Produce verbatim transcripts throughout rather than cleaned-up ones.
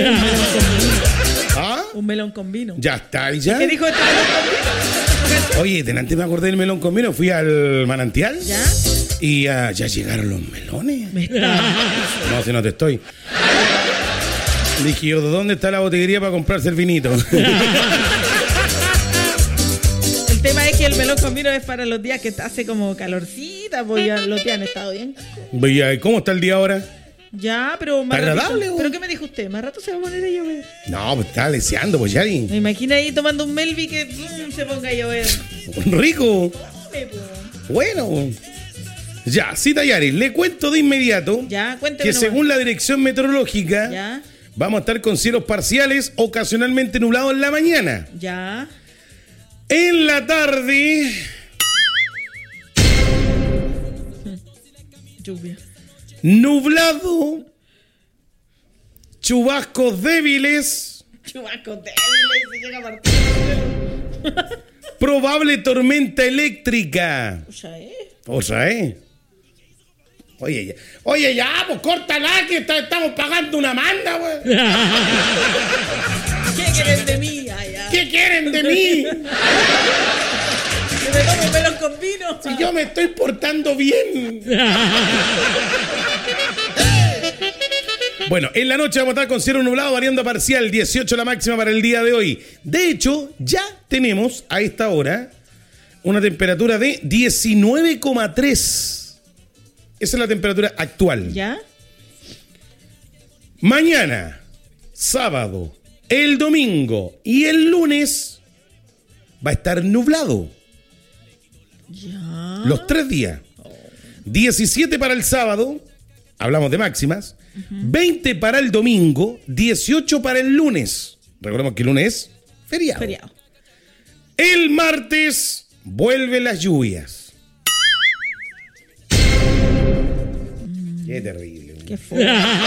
es un melón con vino. ¿Ah? Un melón con vino. Ya está, ¿y ya? ¿Qué dijo este melón con vino? Oye, delante me acordé del melón con vino. Fui al manantial. ¿Ya? Y uh, ya llegaron los melones. Me está... No, si no te estoy. Dije yo, ¿dónde está la botillería para comprarse el vinito? El tema es que el melón con vino es para los días que hace como calorcita, pues ya los días han estado bien. Oye, ¿cómo está el día ahora? Ya, pero más ¿Está agradable, ratito. o? ¿Pero qué me dijo usted? ¿Más rato se va a poner a llover? No, pues está deseando, pues ya. Me imagino ahí tomando un Melvi que mm, se ponga a llover. Rico. Dame, po. Bueno. Ya, Cita Yaris, le cuento de inmediato Ya, cuénteme que nomás. según la dirección meteorológica Ya, vamos a estar con cielos parciales, ocasionalmente nublados en la mañana. ya. En la tarde, Lluvia. nublado, chubascos débiles, Chubasco débil, se llega a partir. probable tormenta eléctrica. O sea, ¿eh? O sea, ¿eh? Oye, ya, oye, ya, pues córtala, que está- estamos pagando una manda, güey. ¿Qué quieren de mí? Ay, ya. ¿Qué quieren de mí? Que me tomo un melón con vino. Si yo me estoy portando bien. Bueno, en la noche vamos a estar con cielo nublado, variando a parcial, dieciocho la máxima para el día de hoy. De hecho, ya tenemos a esta hora una temperatura de diecinueve coma tres. Esa es la temperatura actual. ¿Ya? Mañana, sábado, el domingo y el lunes va a estar nublado. Ya. Los tres días. diecisiete para el sábado, hablamos de máximas. veinte para el domingo, dieciocho para el lunes. Recordemos que el lunes es feriado. Feriado. El martes vuelven las lluvias. Qué terrible. Qué fue.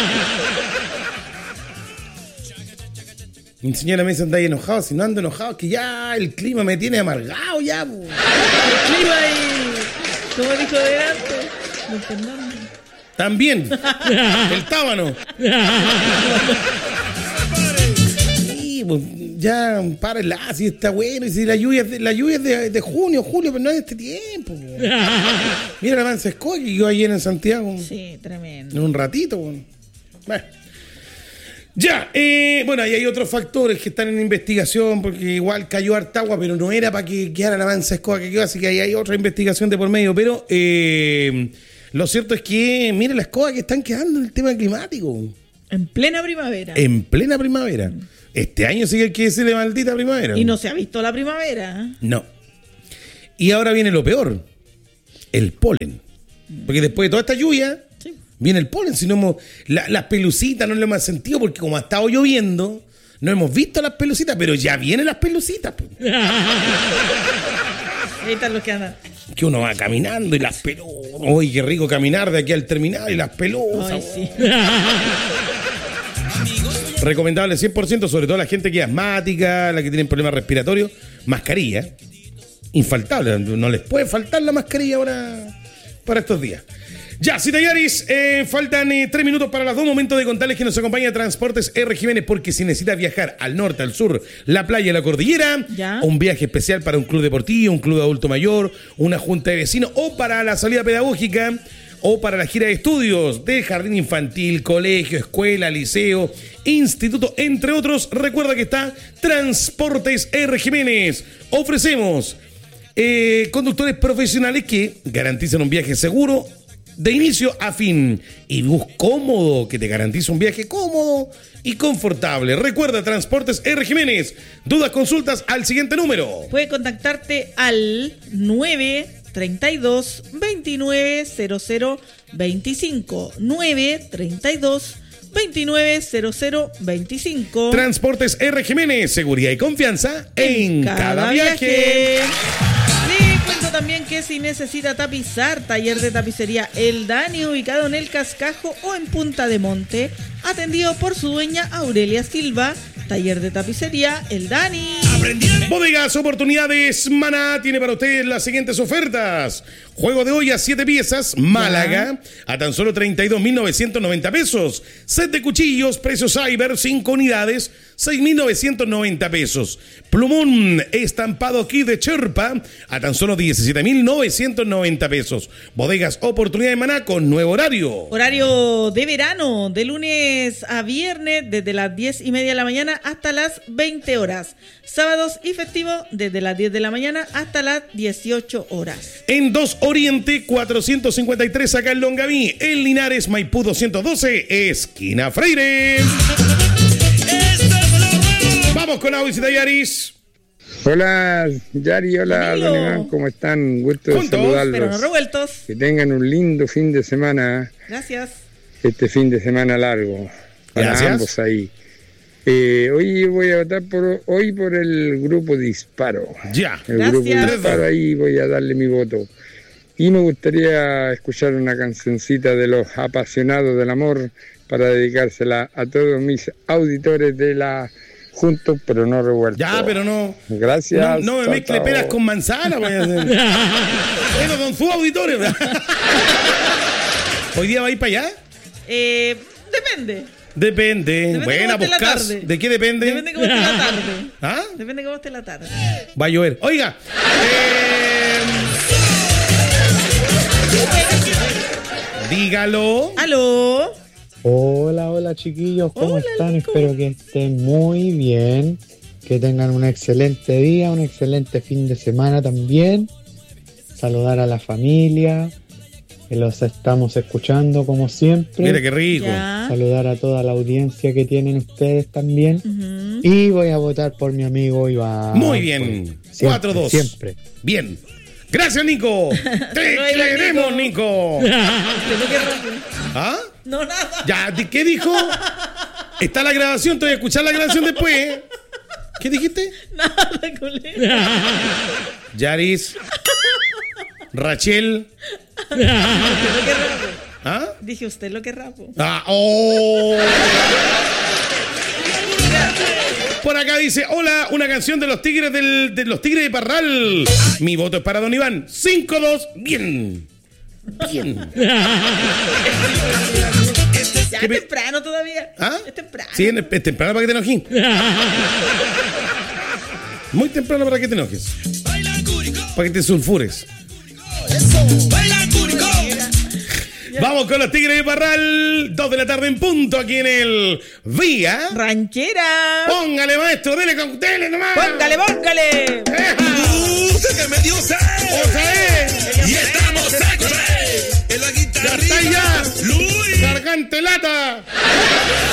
Mi señora me dice, anda ahí enojado. Si no ando enojado, es que ya el clima me tiene amargado ya. Po. El clima y... ¿Cómo dijo delante? Don Fernando. También. El tábano. Sí, pues ya párenla, si está bueno. Y si la lluvia es de, la lluvia es de, de junio, julio, pero no es de este tiempo. Po. Mira la mansa escolla que yo ayer en Santiago. Sí, tremendo. En un ratito. Po. Bueno. Ya, eh, bueno, y hay otros factores que están en investigación, porque igual cayó harta agua, pero no era para que quedara la mansa escoba que quedó, así que ahí hay otra investigación de por medio. Pero eh, lo cierto es que, mire la escoba que están quedando en el tema climático. En plena primavera. En plena primavera. Este año sí que hay que decirle maldita primavera. Y no se ha visto la primavera. No. Y ahora viene lo peor, el polen. Porque después de toda esta lluvia... Sí. Viene el polen, si no hemos, la, las pelucitas no lo hemos sentido porque como ha estado lloviendo, no hemos visto las pelucitas, pero ya vienen las pelucitas. Pues. Ahí están los que andan. Que uno va caminando y las pelusas. Uy, qué rico caminar de aquí al terminal y las pelusas. Ay, sí. Recomendable cien por ciento, sobre todo la gente que es asmática, la que tiene problemas respiratorios. Mascarilla. Infaltable, no les puede faltar la mascarilla ahora para estos días. Ya, Cita Yaris, eh, faltan eh, tres minutos para las dos. Momento de contarles que nos acompaña Transportes R. Jiménez, porque si necesitas viajar al norte, al sur, la playa, la cordillera, ya. Un viaje especial para un club deportivo, un club de adulto mayor, una junta de vecinos, o para la salida pedagógica, o para la gira de estudios de jardín infantil, colegio, escuela, liceo, instituto, entre otros, recuerda que está Transportes R. Jiménez. Ofrecemos eh, conductores profesionales que garantizan un viaje seguro, de inicio a fin, y bus cómodo, que te garantiza un viaje cómodo y confortable. Recuerda, Transportes R. Jiménez. Dudas, consultas al siguiente número. Puedes contactarte al nueve treinta y dos veintinueve cero cero veinticinco. nueve treinta y dos veintinueve cero cero veinticinco. Transportes R. Jiménez. Seguridad y confianza en, en cada, cada viaje. viaje. Les cuento también que si necesita tapizar, taller de tapicería El Dani, ubicado en El Cascajo o en Punta de Monte, atendido por su dueña Aurelia Silva. Taller de tapicería El Dani. Bodegas Oportunidades Maná tiene para ustedes las siguientes ofertas. Juego de olla, siete piezas, Málaga, a tan solo treinta y dos mil novecientos noventa pesos. Set de cuchillos, precio Cyber, cinco unidades, seis mil novecientos noventa pesos. Plumón estampado aquí de Cherpa, a tan solo diecisiete mil novecientos noventa pesos. Bodegas Oportunidad de Maná con nuevo horario. Horario de verano, de lunes a viernes, desde las diez y media de la mañana hasta las veinte horas. Sábados y festivos, desde las diez de la mañana hasta las dieciocho horas. En dos Oriente cuatrocientos cincuenta y tres, acá en Longaví, en Linares, Maipú doscientos doce, esquina Freire. Vamos con la visita, Yaris. Hola, Yari, hola, Amigo. don Iván, ¿cómo están? Gusto de Juntos, saludarlos. Pero no revueltos. Que tengan un lindo fin de semana, Gracias. este fin de semana largo, para Gracias. ambos ahí. Eh, hoy voy a votar por hoy por el grupo Disparo. Ya. El Gracias. grupo Disparo, ahí voy a darle mi voto. Y me gustaría escuchar una cancioncita de los apasionados del amor para dedicársela a todos mis auditores de la Juntos pero no revueltos. Ya, pero no. Gracias. No, no me chao, mezcle chao. peras con manzana. Bueno, con su auditorio. ¿Hoy día va a ir para allá? Eh, depende. Depende. Depende Buena, cómo esté la podcast. tarde. ¿De qué depende? Depende cómo esté la tarde. ¿Ah? Depende cómo esté la tarde. Va a llover. Oiga. Eh... Dígalo. ¿Aló? Hola, hola chiquillos, ¿cómo Hola, están? Nico. Espero que estén muy bien, que tengan un excelente día, un excelente fin de semana también. Saludar a la familia, que los estamos escuchando como siempre. Mira qué rico. Ya. Saludar a toda la audiencia que tienen ustedes también. Ujú. Y voy a votar por mi amigo Iván. Muy bien. Siempre, cuatro dos. Siempre. Bien. Gracias, Nico. Te Luego, queremos, Nico. Usted no querrá. ¿Ah? No, nada. Ya, ¿de ¿qué dijo? Está la grabación, te voy a escuchar la grabación después. ¿Qué dijiste? Nada, colega. Yaris. Rachel. Usted lo querrá. ¿Ah? Dije, usted lo querrá. po. Ah, oh. Por acá dice, hola, una canción de los Tigres del, de los Tigres de Parral. Mi voto es para Don Iván. cinco dos. Bien. Bien. Ya ¿Qué es me- temprano todavía. ¿Ah? Es temprano. Sí, es es temprano para que te enojes. Muy temprano para que te enojes. Para que te sulfures. Vamos con los Tigres de Parral. Dos de la tarde en punto aquí en el Vía. Ranchera. Póngale, maestro, dele con dele nomás. Póngale, póngale. ¡Eja! Usted que me dio sed. ¡Otra vez! Y estamos secos. En la ¡Ya está ahí guitarrita. ya! Luis. ¡Gargante lata!